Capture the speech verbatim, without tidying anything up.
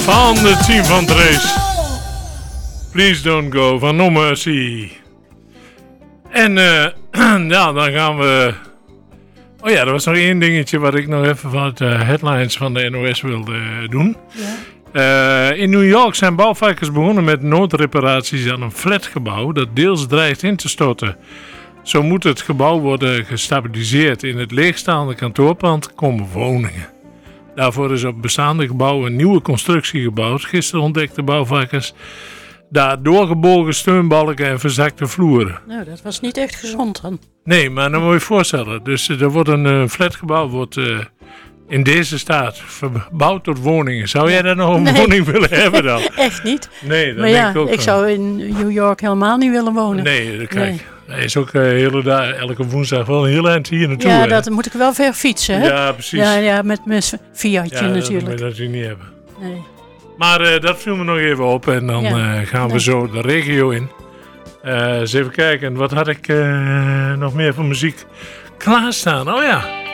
van het team van Trace. Please Don't Go van No Mercy. En uh, ja, dan gaan we... Oh ja, er was nog één dingetje wat ik nog even van de headlines van de N O S wilde uh, doen. Ja. Uh, in New York zijn bouwvakkers begonnen met noodreparaties aan een flatgebouw dat deels dreigt in te storten. Zo moet het gebouw worden gestabiliseerd. In het leegstaande kantoorpand komen woningen. Daarvoor is op bestaande gebouwen een nieuwe constructie gebouwd. Gisteren ontdekten bouwvakkers daar doorgebogen steunbalken en verzakte vloeren. Nou, dat was niet echt gezond dan. Nee, maar dan moet je je voorstellen. Dus er wordt een uh, flatgebouw wordt, uh, in deze staat verbouwd tot woningen. Zou jij daar nog een nee. woning willen hebben dan? Echt niet. Nee, dat maar denk ja, ik ook ik zou in New York helemaal niet willen wonen. Nee, kijk. Nee. Hij is ook uh, hele dag, elke woensdag wel een heel eind hier naartoe. Ja, hè? dat moet ik wel ver fietsen, hè? Ja, precies. Ja, ja met mijn Fiatje ja, natuurlijk. dat moet je natuurlijk niet hebben. Nee. Maar uh, dat viel me nog even op en dan ja. uh, gaan we nee. zo de regio in. Uh, eens even kijken, wat had ik uh, nog meer voor muziek klaarstaan? Oh ja.